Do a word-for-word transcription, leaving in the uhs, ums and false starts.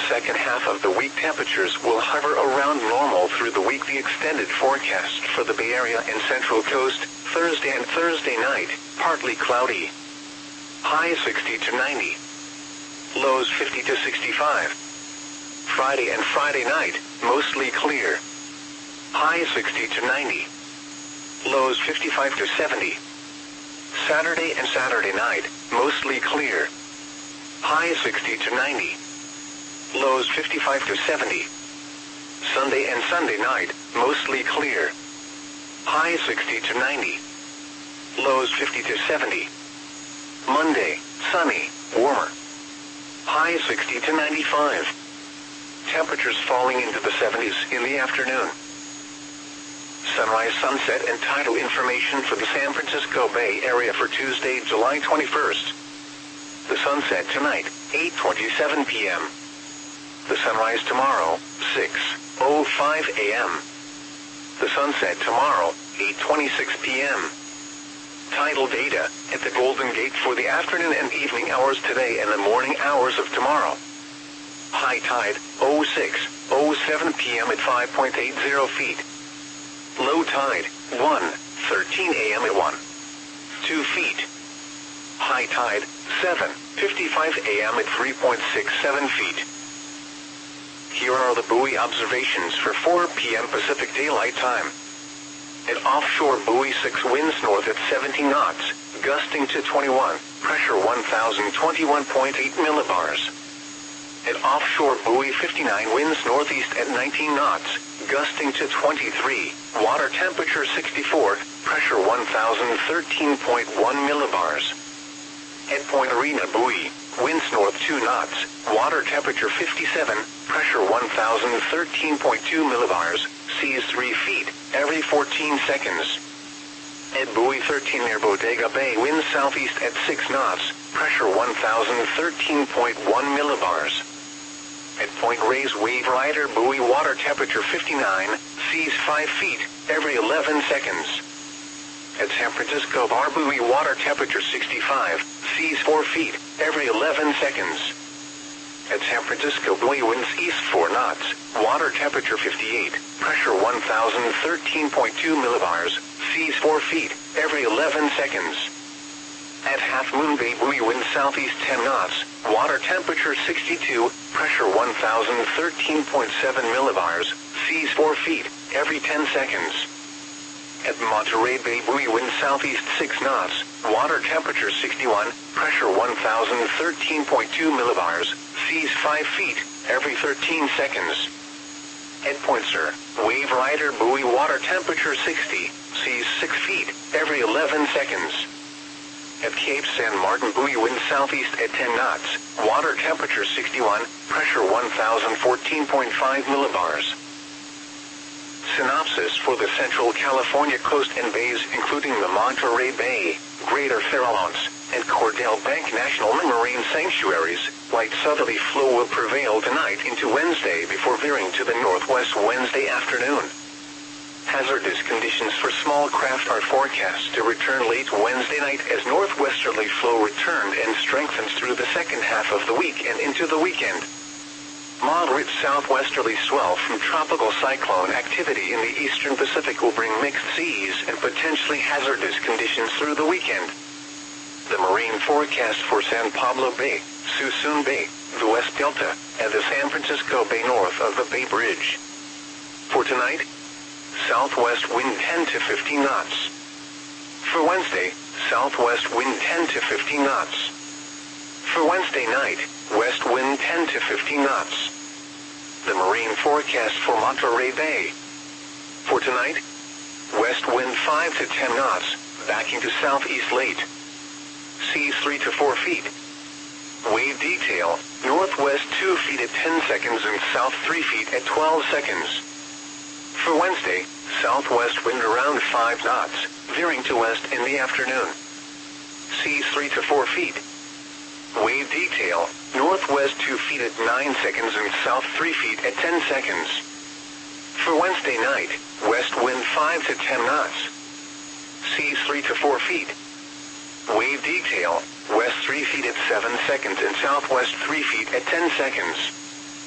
second half of the week, temperatures will hover around normal through the week. The extended forecast for the Bay Area and Central Coast, Thursday and Thursday night, partly cloudy. High sixty to ninety. Lows fifty to sixty-five. Friday and Friday night, mostly clear. High sixty to ninety. Lows fifty-five to seventy. Saturday and Saturday night, mostly clear. High sixty to ninety. Lows fifty-five to seventy. Sunday and Sunday night, mostly clear. High sixty to ninety. Lows fifty to seventy. Monday, sunny, warmer. High sixty to ninety-five. Temperatures falling into the seventies in the afternoon. Sunrise, sunset, and tidal information for the San Francisco Bay Area for Tuesday, July twenty-first. The sunset tonight, eight twenty-seven p m The sunrise tomorrow, six oh five a m The sunset tomorrow, eight twenty-six p m Tidal data at the Golden Gate for the afternoon and evening hours today and the morning hours of tomorrow. High tide, oh six oh seven p m at five point eight zero feet. Low tide, one thirteen a m at one point two feet. High tide, seven fifty-five a m at three point six seven feet. Here are the buoy observations for four p m Pacific Daylight Time. At offshore buoy six, winds north at seventeen knots, gusting to twenty-one, pressure one thousand twenty-one point eight millibars. At offshore buoy fifty-nine, winds northeast at nineteen knots, gusting to twenty-three, water temperature sixty-four, pressure one thousand thirteen point one millibars. At Point Arena buoy, winds north two knots, water temperature fifty-seven, pressure one thousand thirteen point two millibars, seas three feet, every fourteen seconds. At buoy thirteen near Bodega Bay, winds southeast at six knots, pressure one thousand thirteen point one millibars. At Point Reyes Wave Rider buoy, water temperature fifty-nine, seas five feet, every eleven seconds. At San Francisco Bar buoy, water temperature sixty-five, seas four feet, every eleven seconds. At San Francisco buoy, winds east four knots, water temperature fifty-eight, pressure one thousand thirteen point two millibars, seas four feet, every eleven seconds. At Half Moon Bay buoy, winds southeast ten knots, water temperature sixty-two, pressure one thousand thirteen point seven millibars, seas four feet, every ten seconds. At Monterey Bay buoy, winds southeast six knots, water temperature sixty-one, pressure one thousand thirteen point two millibars, seas five feet, every thirteen seconds. At Point Sur, Wave Rider buoy, water temperature sixty, seas six feet, every eleven seconds. At Cape San Martin buoy, winds southeast at ten knots, water temperature sixty-one, pressure one thousand fourteen point five millibars. Synopsis for the Central California coast and bays, including the Monterey Bay, Greater Farallones, and Cordell Bank National Marine Sanctuaries. Light southerly flow will prevail tonight into Wednesday before veering to the northwest Wednesday afternoon. Hazardous conditions for small craft are forecast to return late Wednesday night as northwesterly flow returned and strengthens through the second half of the week and into the weekend. Moderate southwesterly swell from tropical cyclone activity in the eastern Pacific will bring mixed seas and potentially hazardous conditions through the weekend. The marine forecast for San Pablo Bay, Suisun Bay, the West Delta, and the San Francisco Bay north of the Bay Bridge. For tonight, southwest wind ten to fifteen knots. For Wednesday, southwest wind ten to fifteen knots. For Wednesday night, west wind ten to fifteen knots. The marine forecast for Monterey Bay. For tonight, west wind five to ten knots, backing to southeast late. Seas three to four feet. Wave detail, northwest two feet at ten seconds and south three feet at twelve seconds. For Wednesday, southwest wind around five knots, veering to west in the afternoon. Seas three to four feet. Wave detail, northwest two feet at nine seconds and south three feet at ten seconds. For Wednesday night, west wind five to ten knots. Seas three to four feet. Wave detail, west three feet at seven seconds and southwest three feet at ten seconds.